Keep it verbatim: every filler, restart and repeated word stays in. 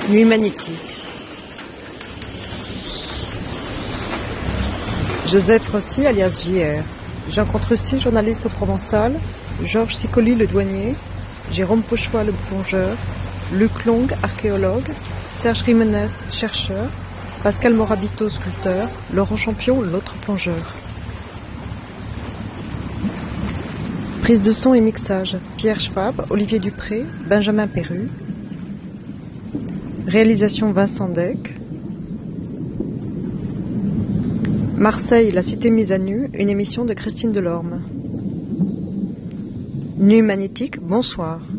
Nuit magnétique. Joseph Rossi, alias J R. J'encontre aussi journaliste au Provençal, Georges Sicoli, le douanier, Jérôme Pochois, le plongeur, Luc Long, archéologue, Serge Rimenez, chercheur, Pascal Morabito, sculpteur, Laurent Champion, l'autre plongeur. Prise de son et mixage, Pierre Schwab, Olivier Dupré, Benjamin Perru. Réalisation Vincent Deck. Marseille, la cité mise à nu, une émission de Christine Delorme. Nuit magnétique, bonsoir.